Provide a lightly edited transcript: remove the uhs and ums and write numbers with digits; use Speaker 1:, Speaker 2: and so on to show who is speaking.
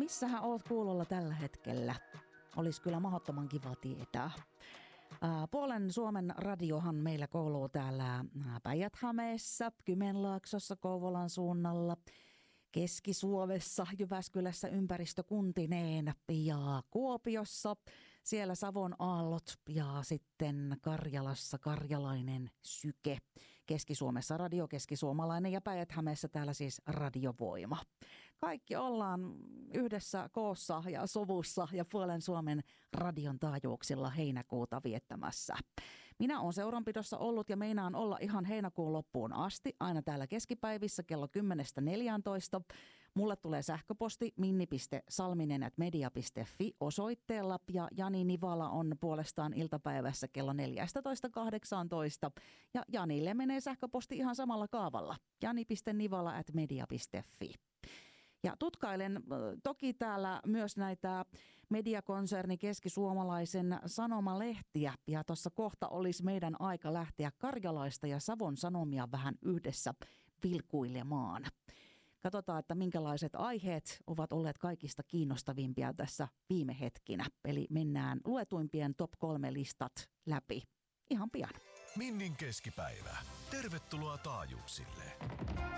Speaker 1: missähän oot kuulolla tällä hetkellä? Olisi kyllä mahdottoman kiva tietää. Puolen Suomen radiohan meillä kuuluu täällä Päijät-Hämeessä, Kymenlaaksossa, Kouvolan suunnalla, Keski-Suomessa, Jyväskylässä ympäristökuntineen ja Kuopiossa, siellä Savon aallot ja sitten Karjalassa karjalainen syke. Keski-Suomessa radio keskisuomalainen ja Päijät-Hämeessä täällä siis radiovoima. Kaikki ollaan yhdessä koossa ja sovussa ja puolen Suomen radion taajuuksilla heinäkuuta viettämässä. Minä olen seuranpidossa ollut ja meinaan olla ihan heinäkuun loppuun asti, aina täällä keskipäivissä kello 10-14. Mulle tulee sähköposti minni.salminen@media.fi osoitteella ja Jani Nivala on puolestaan iltapäivässä kello 14-18. Ja Janille menee sähköposti ihan samalla kaavalla. jani.nivala@media.fi. Ja tutkailen toki täällä myös näitä mediakonserni keskisuomalaisen sanomalehtiä. Ja tuossa kohta olisi meidän aika lähteä Karjalaista ja Savon Sanomia vähän yhdessä vilkuilemaan. Katsotaan, että minkälaiset aiheet ovat olleet kaikista kiinnostavimpia tässä viime hetkinä. Eli mennään luetuimpien top 3 listat läpi ihan pian.
Speaker 2: Minnin keskipäivä. Tervetuloa taajuuksille.